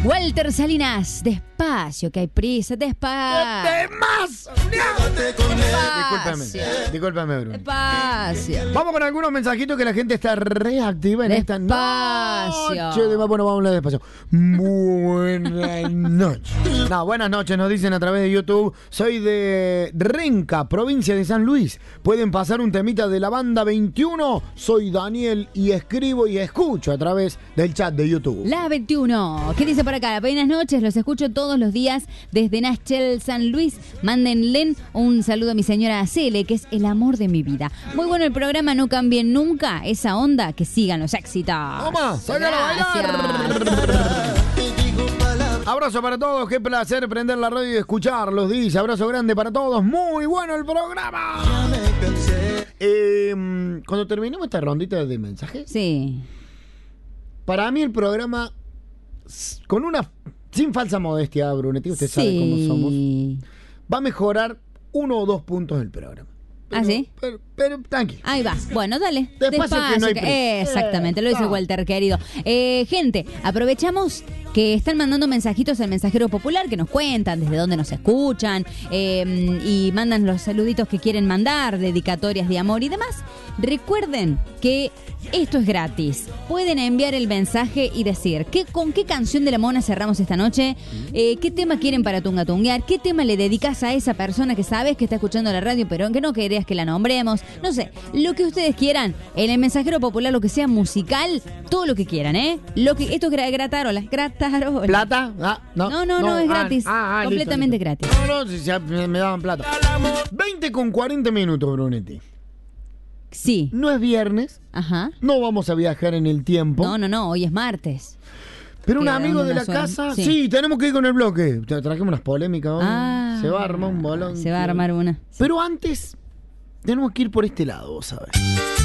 Walter Salinas, despacio, que hay prisa, despacio. ¡Más! Discúlpame, Bruno. Despacio. Vamos con algunos mensajitos que la gente está reactiva en esta noche. Bueno, vamos a hablar despacio. Buenas noches. No, buenas noches, nos dicen a través de YouTube. Soy de Renca, provincia de San Luis. Pueden pasar un temita de la banda 21. Soy Daniel y escribo y escucho a través del chat de YouTube. La 21. ¿Qué dice por acá? Buenas noches, los escucho todos los días desde Nashville, San Luis. Mándenle un saludo a mi señora Cele, que es el amor de mi vida. Muy bueno el programa, no cambien nunca esa onda, que sigan los éxitos. ¡Toma! ¡Sácalo a bailar! Abrazo para todos, qué placer prender la radio y escucharlos, dice. Abrazo grande para todos, muy bueno el programa. Cuando terminemos esta rondita de mensajes, sí, para mí el programa, con una, sin falsa modestia, Brunetti, usted sabe cómo somos, va a mejorar 1 o 2 puntos del programa. ¿Ah, sí? Pero tranquilo. Ahí va. Bueno, dale. Despacio que no hay prisa. Exactamente, lo dice Walter, querido. Gente, aprovechamos que están mandando mensajitos al Mensajero Popular, que nos cuentan desde dónde nos escuchan y mandan los saluditos que quieren mandar, dedicatorias de amor y demás. Recuerden que esto es gratis. Pueden enviar el mensaje y decir con qué canción de la Mona cerramos esta noche, qué tema quieren para tungatunguear, qué tema le dedicas a esa persona que sabes que está escuchando la radio pero que no querías que la nombremos, no sé, lo que ustedes quieran, en el Mensajero Popular, lo que sea musical, todo lo que quieran, esto es gratarola. ¿Plata? No, es gratis, completamente listo. gratis. No, si ya me daban plata. 20 con 40 minutos, Brunetti. Sí. No es viernes. Ajá. No vamos a viajar en el tiempo. No, hoy es martes. Pero un amigo de la casa... Sí, tenemos que ir con el bloque. Trajimos unas polémicas hoy. Se va a armar un bolón. Se va a armar una. Pero antes, tenemos que ir por este lado, vos sabés.